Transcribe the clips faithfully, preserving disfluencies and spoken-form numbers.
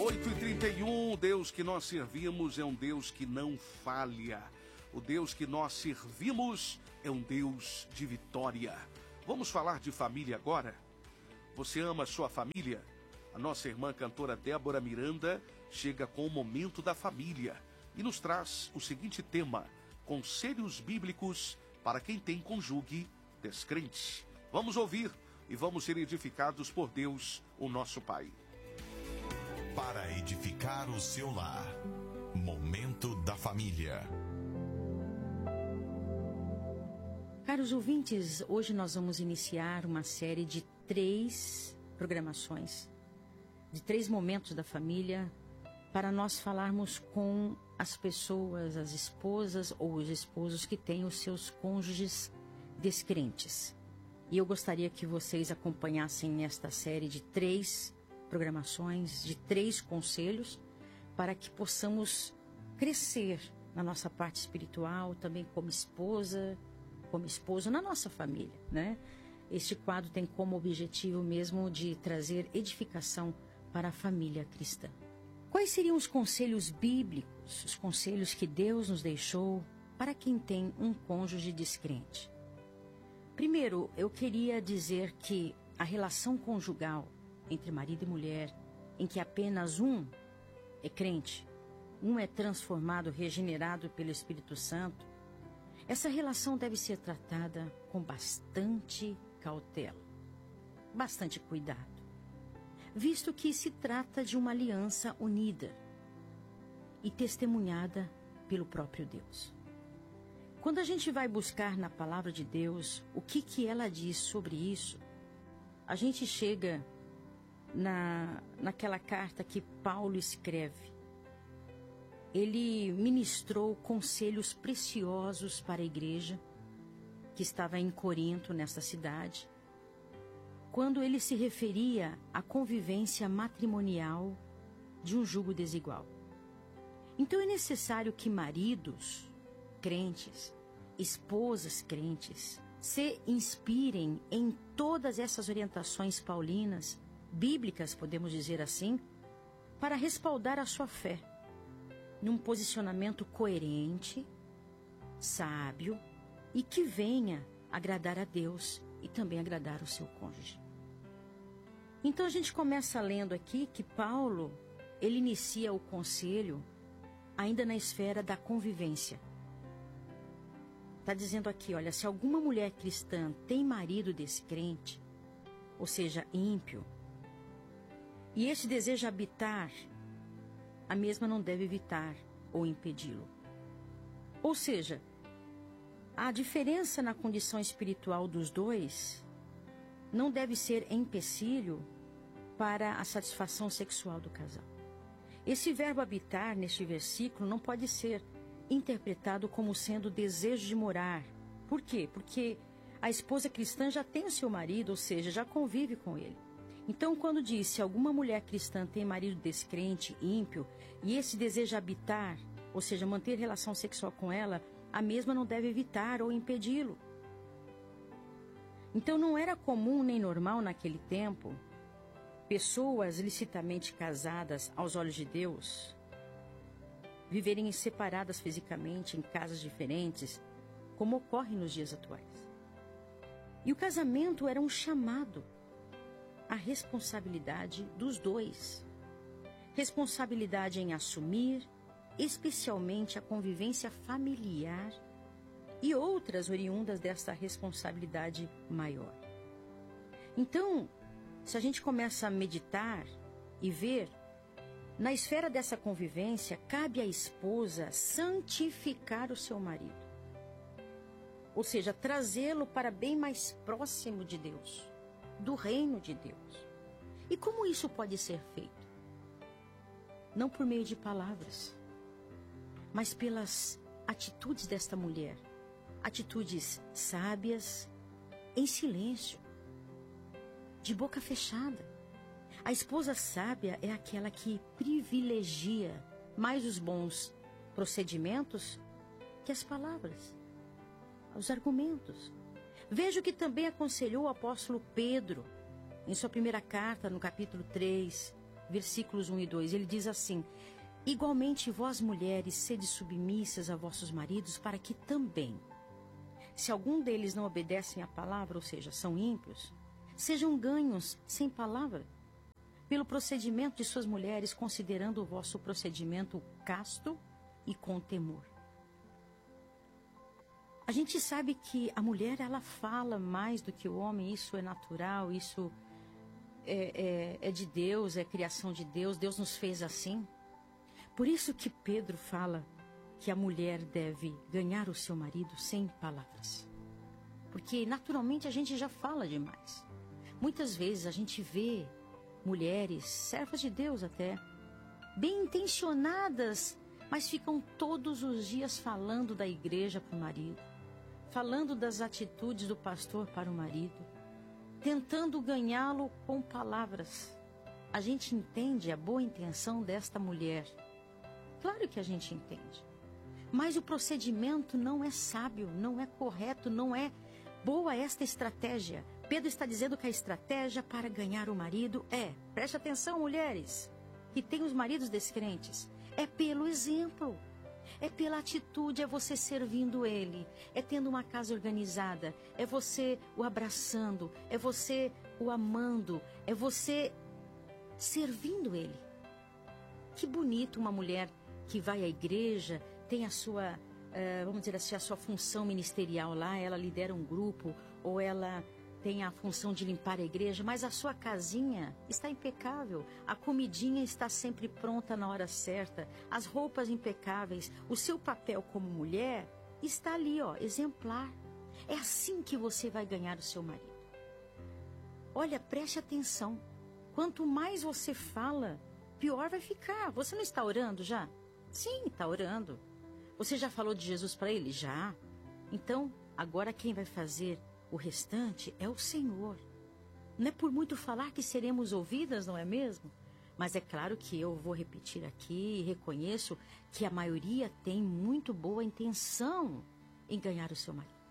oito e trinta e um, o Deus que nós servimos é um Deus que não falha. O Deus que nós servimos é um Deus de vitória. Vamos falar de família agora? Você ama a sua família? A nossa irmã cantora Débora Miranda chega com o momento da família e nos traz o seguinte tema: conselhos bíblicos para quem tem cônjuge descrente. Vamos ouvir e vamos ser edificados por Deus, o nosso Pai. Para edificar o seu lar, momento da família. Caros ouvintes, hoje nós vamos iniciar uma série de três programações, de três momentos da família, para nós falarmos com as pessoas, as esposas ou os esposos que têm os seus cônjuges descrentes. E eu gostaria que vocês acompanhassem nesta série de três programações, de três conselhos, para que possamos crescer na nossa parte espiritual, também como esposa, como esposo, na nossa família, né? Este quadro tem como objetivo mesmo de trazer edificação para a família cristã. Quais seriam os conselhos bíblicos, os conselhos que Deus nos deixou para quem tem um cônjuge descrente? Primeiro, eu queria dizer que a relação conjugal entre marido e mulher, em que apenas um é crente, um é transformado, regenerado pelo Espírito Santo, essa relação deve ser tratada com bastante cautela, bastante cuidado, visto que se trata de uma aliança unida e testemunhada pelo próprio Deus. Quando a gente vai buscar na palavra de Deus o que, que ela diz sobre isso, a gente chega na, naquela carta que Paulo escreve. Ele ministrou conselhos preciosos para a igreja que estava em Corinto, nesta cidade, quando ele se referia à convivência matrimonial de um jugo desigual. Então é necessário que maridos crentes, esposas crentes, se inspirem em todas essas orientações paulinas, bíblicas, podemos dizer assim, para respaldar a sua fé, num posicionamento coerente, sábio e que venha agradar a Deus e também agradar o seu cônjuge. Então a gente começa lendo aqui que Paulo, ele inicia o conselho ainda na esfera da convivência. Está dizendo aqui, olha, se alguma mulher cristã tem marido descrente, ou seja, ímpio, e este deseja habitar, a mesma não deve evitar ou impedi-lo. Ou seja, a diferença na condição espiritual dos dois não deve ser empecilho para a satisfação sexual do casal. Esse verbo habitar, neste versículo, não pode ser interpretado como sendo desejo de morar. Por quê? Porque a esposa cristã já tem o seu marido, ou seja, já convive com ele. Então, quando diz, se alguma mulher cristã tem marido descrente, ímpio, e esse deseja habitar, ou seja, manter relação sexual com ela, a mesma não deve evitar ou impedi-lo. Então, não era comum nem normal naquele tempo pessoas licitamente casadas aos olhos de Deus viverem separadas fisicamente em casas diferentes, como ocorre nos dias atuais. E o casamento era um chamado à responsabilidade dos dois. Responsabilidade em assumir, especialmente a convivência familiar e outras oriundas desta responsabilidade maior. Então, se a gente começa a meditar e ver, na esfera dessa convivência, cabe à esposa santificar o seu marido. Ou seja, trazê-lo para bem mais próximo de Deus, do reino de Deus. E como isso pode ser feito? Não por meio de palavras, mas pelas atitudes desta mulher. Atitudes sábias, em silêncio, de boca fechada. A esposa sábia é aquela que privilegia mais os bons procedimentos que as palavras, os argumentos. Veja o que também aconselhou o apóstolo Pedro, em sua primeira carta, no capítulo três, versículos um e dois. Ele diz assim: igualmente vós mulheres, sede submissas a vossos maridos, para que também, se algum deles não obedecem à palavra, ou seja, são ímpios, sejam ganhos sem palavra, pelo procedimento de suas mulheres, considerando o vosso procedimento casto e com temor. A gente sabe que a mulher, ela fala mais do que o homem, isso é natural, isso é, é, é de Deus, é criação de Deus, Deus nos fez assim. Por isso que Pedro fala que a mulher deve ganhar o seu marido sem palavras. Porque naturalmente a gente já fala demais. Muitas vezes a gente vê mulheres, servas de Deus até, bem intencionadas, mas ficam todos os dias falando da igreja para o marido, falando das atitudes do pastor para o marido, tentando ganhá-lo com palavras. A gente entende a boa intenção desta mulher. Claro que a gente entende. Mas o procedimento não é sábio, não é correto, não é boa esta estratégia. Pedro está dizendo que a estratégia para ganhar o marido é, preste atenção, mulheres, que têm os maridos descrentes, é pelo exemplo, é pela atitude, é você servindo ele, é tendo uma casa organizada, é você o abraçando, é você o amando, é você servindo ele. Que bonito uma mulher que vai à igreja, tem a sua, uh, vamos dizer assim, a sua função ministerial lá, ela lidera um grupo, ou ela tem a função de limpar a igreja, mas a sua casinha está impecável, a comidinha está sempre pronta na hora certa, as roupas impecáveis, o seu papel como mulher está ali, ó, exemplar. É assim que você vai ganhar o seu marido. Olha, preste atenção, quanto mais você fala, pior vai ficar. Você não está orando já? Sim, está orando. Você já falou de Jesus para ele? Já. Então, agora quem vai fazer o restante é o Senhor. Não é por muito falar que seremos ouvidas, não é mesmo? Mas é claro que eu vou repetir aqui e reconheço que a maioria tem muito boa intenção em ganhar o seu marido.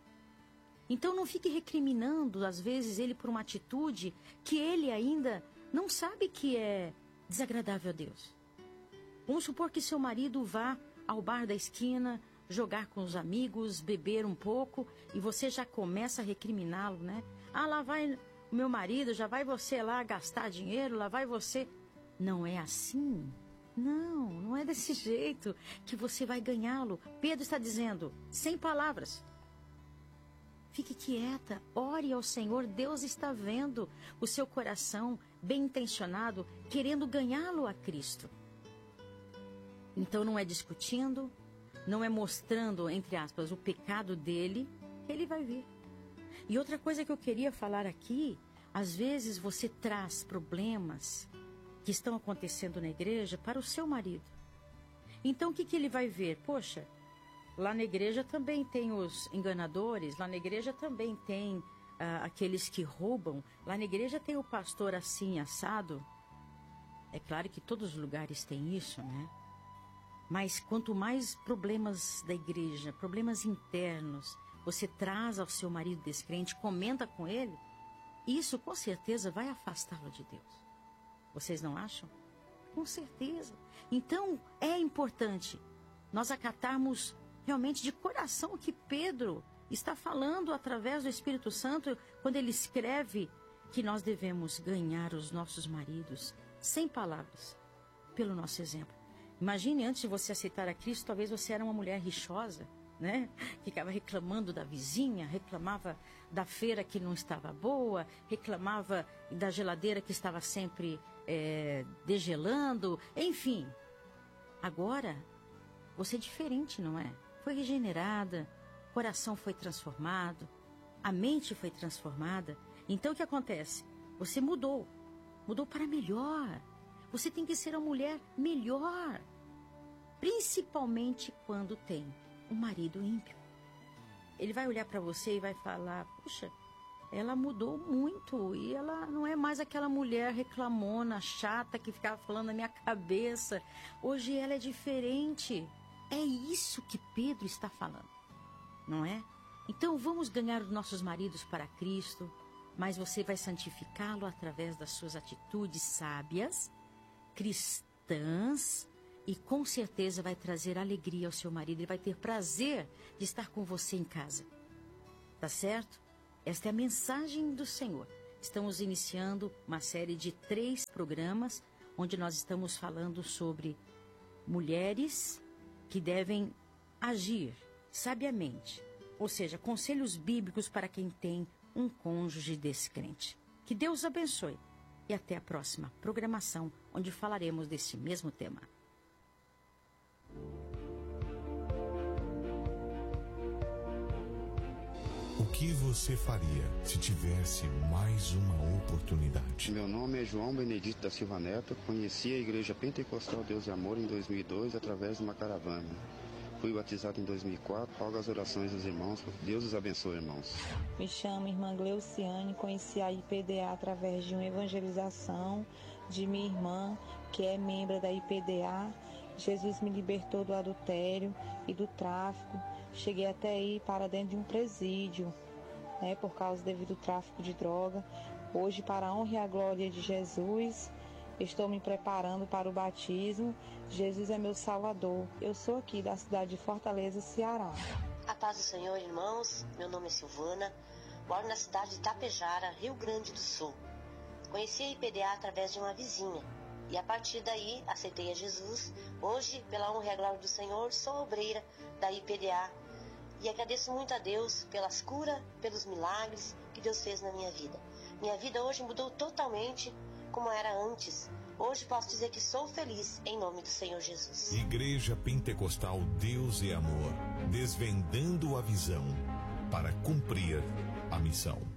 Então não fique recriminando, às vezes, ele por uma atitude que ele ainda não sabe que é desagradável a Deus. Vamos supor que seu marido vá ao bar da esquina, jogar com os amigos, beber um pouco, e você já começa a recriminá-lo, né? Ah, lá vai o meu marido, já vai você lá gastar dinheiro, lá vai você... Não é assim. Não, não é desse jeito que você vai ganhá-lo. Pedro está dizendo, sem palavras. Fique quieta, ore ao Senhor, Deus está vendo o seu coração bem intencionado, querendo ganhá-lo a Cristo. Então não é discutindo, não é mostrando, entre aspas, o pecado dele, que ele vai vir. E outra coisa que eu queria falar aqui, às vezes você traz problemas que estão acontecendo na igreja para o seu marido. Então o que, que ele vai ver? Poxa, lá na igreja também tem os enganadores, lá na igreja também tem ah, aqueles que roubam, lá na igreja tem o pastor assim, assado. É claro que todos os lugares têm isso, né? Mas quanto mais problemas da igreja, problemas internos, você traz ao seu marido descrente, comenta com ele, isso com certeza vai afastá-lo de Deus. Vocês não acham? Com certeza. Então é importante nós acatarmos realmente de coração o que Pedro está falando através do Espírito Santo quando ele escreve que nós devemos ganhar os nossos maridos sem palavras, pelo nosso exemplo. Imagine, antes de você aceitar a Cristo, talvez você era uma mulher rixosa, né? Ficava reclamando da vizinha, reclamava da feira que não estava boa, reclamava da geladeira que estava sempre é, degelando, enfim. Agora, você é diferente, não é? Foi regenerada, o coração foi transformado, a mente foi transformada. Então o que acontece? Você mudou, mudou para melhor. Você tem que ser uma mulher melhor, principalmente quando tem um marido ímpio. Ele vai olhar para você e vai falar, puxa, ela mudou muito e ela não é mais aquela mulher reclamona, chata, que ficava falando na minha cabeça. Hoje ela é diferente. É isso que Pedro está falando, não é? Então vamos ganhar os nossos maridos para Cristo, mas você vai santificá-lo através das suas atitudes sábias cristãs e com certeza vai trazer alegria ao seu marido. Ele vai ter prazer de estar com você em casa. Tá certo? Esta é a mensagem do Senhor. Estamos iniciando uma série de três programas onde nós estamos falando sobre mulheres que devem agir sabiamente. Ou seja, conselhos bíblicos para quem tem um cônjuge descrente. Que Deus abençoe. E até a próxima programação, onde falaremos desse mesmo tema. O que você faria se tivesse mais uma oportunidade? Meu nome é João Benedito da Silva Neto. Conheci a Igreja Pentecostal Deus e Amor em dois mil e dois através de uma caravana. Fui batizado em dois mil e quatro. Rogo as orações dos irmãos. Deus os abençoe, irmãos. Me chamo irmã Gleuciane. Conheci a I P D A através de uma evangelização de minha irmã, que é membro da I P D A. Jesus me libertou do adultério e do tráfico. Cheguei até ir para dentro de um presídio, né, por causa devido ao tráfico de droga. Hoje, para a honra e a glória de Jesus, estou me preparando para o batismo. Jesus é meu Salvador. Eu sou aqui da cidade de Fortaleza, Ceará. A paz do Senhor, irmãos. Meu nome é Silvana. Moro na cidade de Tapejara, Rio Grande do Sul. Conheci a I P D A através de uma vizinha. E a partir daí, aceitei a Jesus. Hoje, pela honra e a glória do Senhor, sou obreira da I P D A. E agradeço muito a Deus pelas curas, pelos milagres que Deus fez na minha vida. Minha vida hoje mudou totalmente como era antes. Hoje posso dizer que sou feliz em nome do Senhor Jesus. Igreja Pentecostal Deus e Amor, desvendando a visão para cumprir a missão.